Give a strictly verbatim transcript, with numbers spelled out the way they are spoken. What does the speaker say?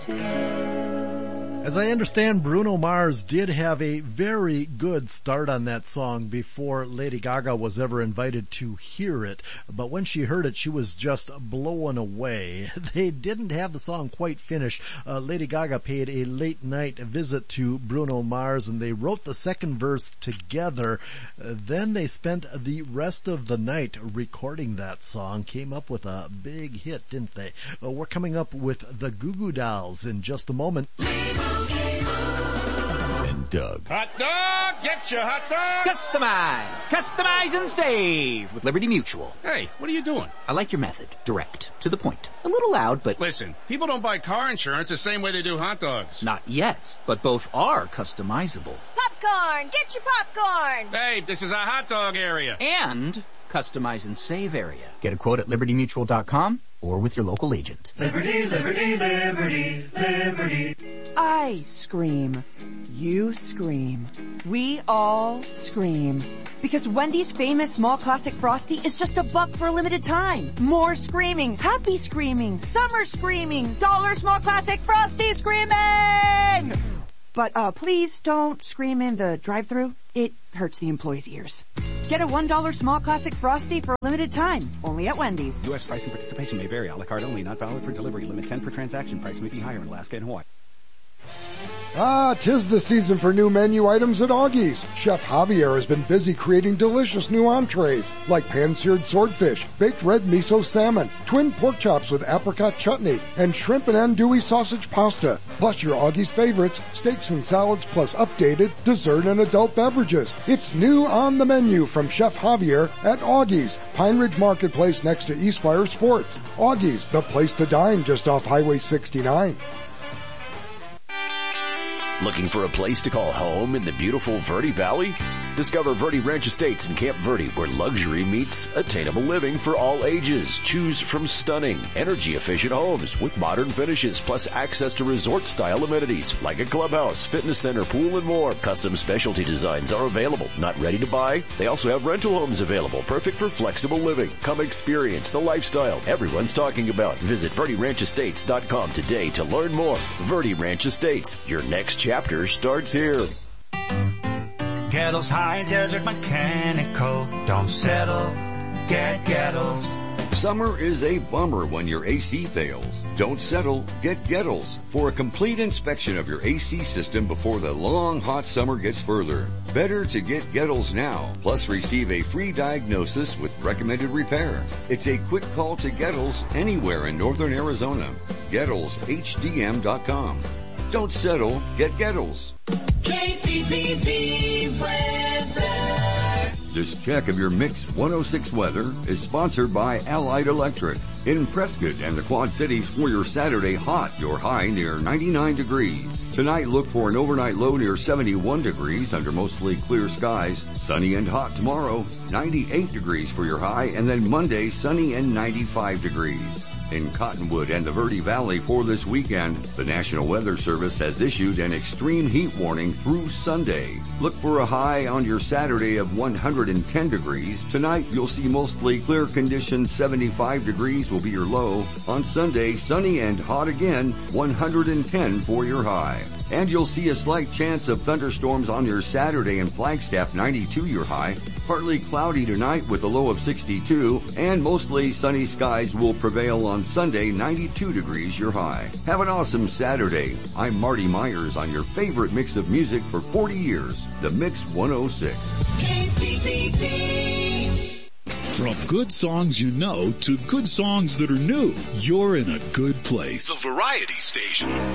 As I understand, Bruno Mars did have a very good start on that song before Lady Gaga was ever invited to hear it. But when she heard it, she was just blown away. They didn't have the song quite finished. Uh, Lady Gaga paid a late night visit to Bruno Mars and they wrote the second verse together. Uh, then they spent the rest of the night recording that song. Came up with a big hit, didn't they? Uh, we're coming up with the Goo Goo Dolls in just a moment. And Doug. Hot dog! Get your hot dog! Customize! Customize and save with Liberty Mutual. Hey, what are you doing? I like your method. Direct. To the point. A little loud, but... Listen, people don't buy car insurance the same way they do hot dogs. Not yet, but both are customizable. Popcorn! Get your popcorn! Hey, this is a hot dog area. And customize and save area. Get a quote at liberty mutual dot com or with your local agent. Liberty, liberty, liberty, liberty. I scream. You scream. We all scream. Because Wendy's famous small classic Frosty is just a buck for a limited time. More screaming. Happy screaming. Summer screaming. Dollar small classic Frosty screaming! But uh, please don't scream in the drive-thru. It hurts the employees' ears. Get a one dollar small classic Frosty for a limited time. Only at Wendy's. U S pricing participation may vary. A la carte only. Not valid for delivery. Limit ten per transaction. Price may be higher in Alaska and Hawaii. Ah, 'tis the season for new menu items at Augie's. Chef Javier has been busy creating delicious new entrees like pan-seared swordfish, baked red miso salmon, twin pork chops with apricot chutney, and shrimp and andouille sausage pasta. Plus your Augie's favorites, steaks and salads, plus updated dessert and adult beverages. It's new on the menu from Chef Javier at Augie's, Pine Ridge Marketplace next to Eastfire Sports. Augie's, the place to dine just off Highway sixty-nine. Looking for a place to call home in the beautiful Verde Valley? Discover Verde Ranch Estates in Camp Verde, where luxury meets attainable living for all ages. Choose from stunning, energy-efficient homes with modern finishes, plus access to resort-style amenities like a clubhouse, fitness center, pool, and more. Custom specialty designs are available. Not ready to buy? They also have rental homes available, perfect for flexible living. Come experience the lifestyle everyone's talking about. Visit Verde Ranch Estates dot com today to learn more. Verde Ranch Estates, your next chapter starts here. Gettles High Desert Mechanical. Don't settle. Get Gettles. Summer is a bummer when your A C fails. Don't settle. Get Gettles for a complete inspection of your A C system before the long hot summer gets further. Better to get Gettles now, plus receive a free diagnosis with recommended repair. It's a quick call to Gettles anywhere in northern Arizona. Gettles H D M dot com. Don't settle, get Gettles. K P P V weather. This check of your Mix one oh six weather is sponsored by Allied Electric. In Prescott and the Quad Cities for your Saturday hot, your high near ninety-nine degrees. Tonight look for an overnight low near seventy-one degrees under mostly clear skies. Sunny and hot tomorrow, ninety-eight degrees for your high, and then Monday sunny and ninety-five degrees. In Cottonwood and the Verde Valley for this weekend, the National Weather Service has issued an extreme heat warning through Sunday. Look for a high on your Saturday of one hundred ten degrees. Tonight you'll see mostly clear conditions, seventy-five degrees will be your low. On Sunday, sunny and hot again, one hundred ten for your high. And you'll see a slight chance of thunderstorms on your Saturday in Flagstaff, ninety-two your high. Partly cloudy tonight with a low of sixty-two, and mostly sunny skies will prevail on Sunday, ninety-two degrees your high. Have an awesome Saturday. I'm Marty Myers on your favorite mix of music for forty years, the Mix one oh six. K P P V. From good songs you know to good songs that are new, you're in a good place. The Variety Station.